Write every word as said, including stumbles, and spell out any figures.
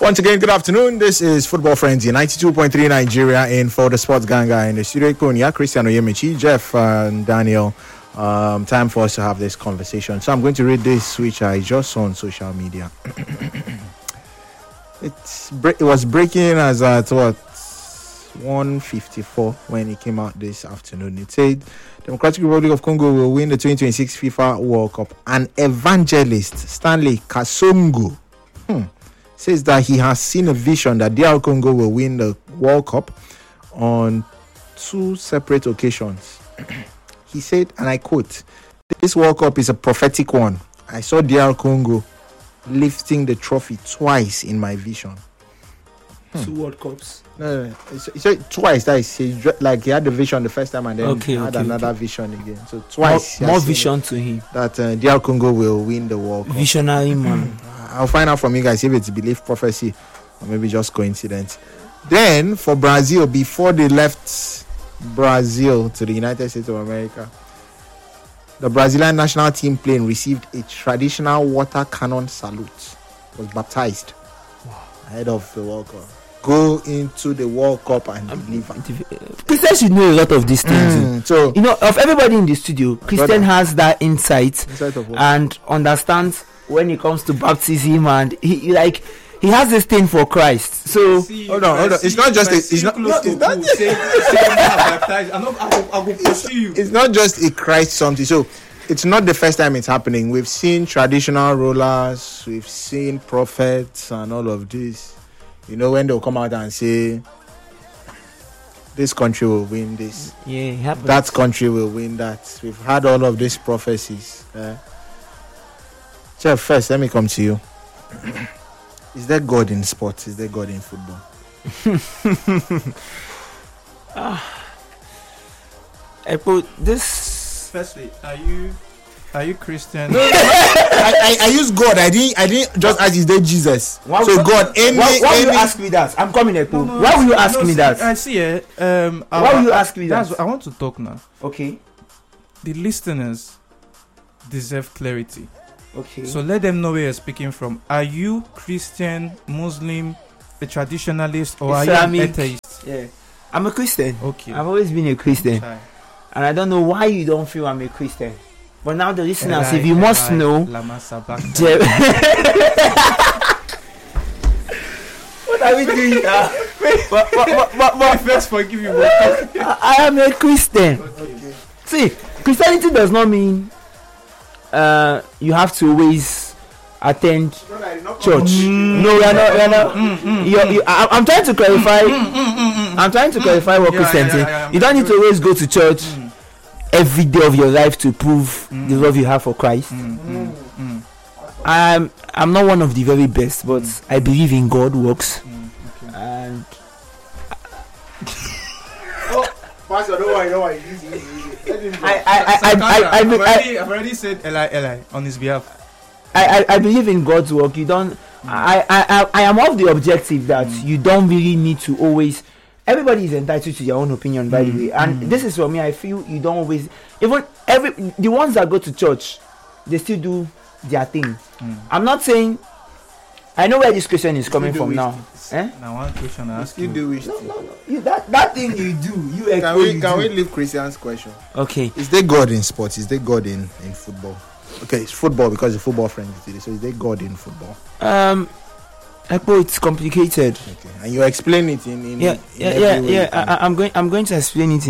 Once again, good afternoon. This is Football Frenzy, ninety-two point three Nigeria in for the Sports Ganga in the studio. Konya, Christian Oyemichi, Jeff, and Daniel. Um, time for us to have this conversation. So I'm going to read this, which I just saw on social media. it's It was breaking as at what one fifty-four when it came out this afternoon. It said Democratic Republic of Congo will win the twenty twenty-six FIFA World Cup. An evangelist, Stanley Kasongo, hmm, says that he has seen a vision that D R Congo will win the World Cup on two separate occasions. He said, and I quote, "This World Cup is a prophetic one. I saw D R Congo lifting the trophy twice in my vision." Hmm. Two World Cups? No, no, no. He said twice. That is, he, like he had the vision the first time and then okay, he had okay, another okay. vision again. So twice. More, more vision to him. That uh, D R Congo will win the World Cup. Visionary man. I'll find out from you guys if it's belief, prophecy, or maybe just coincidence. Then for Brazil, before they left Brazil to the United States of America, the Brazilian national team plane received a traditional water cannon salute. Was baptized wow. ahead of the World Cup. Go into the World Cup and deliver. Christian should know a lot of these things. Mm, so you know, of everybody in the studio, Christian has that insight, insight of and understands when it comes to baptism, and he, he like he has this thing for Christ. So see, hold on, hold on. It's not just a, it's not, no, it's not it's not just a Christ something. So it's not the first time it's happening. We've seen traditional rulers, we've seen prophets and all of this. You know, when they'll come out and say this country will win this, yeah, it happens. That country will win that. We've had all of these prophecies. Uh, so first, let me come to you. Is there God in sports? Is there God in football? ah, I put this. Firstly, are you are you Christian? No, no, I, I, I use God. I didn't I didn't just ask is there Jesus. Why, so God, any why, why any, will you ask me that? I'm coming, Epo. No, no, why will you ask no, me see, that? I see it. Um, why will you ask me that? That's, I want to talk now. Okay. The listeners deserve clarity. Okay. So let them know where you're speaking from. Are you Christian, Muslim, a traditionalist, or Islamic, are you an atheist? Yeah, I'm a Christian. Okay. I've always been a Christian, Try. and I don't know why you don't feel I'm a Christian. But now the listeners, Eli, if you Eli, must know, Je- what are we doing now? but, but, but, but, but, first forgive you. I, I am a Christian. Okay. See, Christianity does not mean uh, you have to always attend church. Mm. No, we are not. We are not. Mm, mm, you're, you, I, I'm trying to clarify. Mm, mm, mm, I'm trying to clarify what yeah, Christianity. Yeah, yeah, yeah, you don't need to always go to church mm. every day of your life to prove mm. the love you have for Christ. Mm, mm, mm. I'm I'm not one of the very best, but mm. I believe in God works. Mm, okay. And oh, Pastor, don't worry, don't worry. Easy, easy, easy. I I I I I, I, I've, I, already, I've already said Eli Eli on his behalf. I, I, I believe in God's work. You don't. Mm. I, I I I am of the objective that mm. you don't really need to always. Everybody is entitled to their own opinion, by mm. the way. And mm. this is for me. I feel you don't always. Even every the ones that go to church, they still do their thing. Mm. I'm not saying. I know where this question is coming from now. Eh? Now one question I ask you. you. Do wish no, no, no. You, that that thing you do. You can we you can do. we leave Christian's question? Okay. Is there God in sports? Is there God in, in football? Okay, it's football because the football friend today. So is there God in football? Um, I know it's complicated. Okay, and you explain it in, in yeah in yeah every yeah way yeah. I, I'm going I'm going to explain it. In